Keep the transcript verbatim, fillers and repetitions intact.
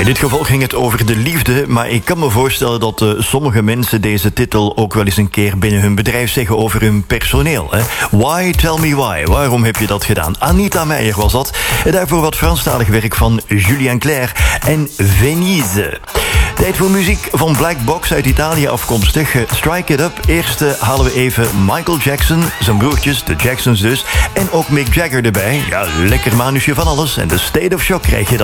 In dit geval ging het over de liefde, maar ik kan me voorstellen dat uh, sommige mensen deze titel ook wel eens een keer binnen hun bedrijf zeggen over hun personeel. Hè? Why, tell me why. Waarom heb je dat gedaan? Anita Meijer was dat. En daarvoor wat Franstalig werk van Julien Clerc en Venise. Tijd voor muziek van Black Box uit Italië afkomstig. Strike It Up. Eerst uh, halen we even Michael Jackson, zijn broertjes, de Jacksons dus, en ook Mick Jagger erbij. Ja, lekker manusje van alles. En de State of Shock krijg je dan.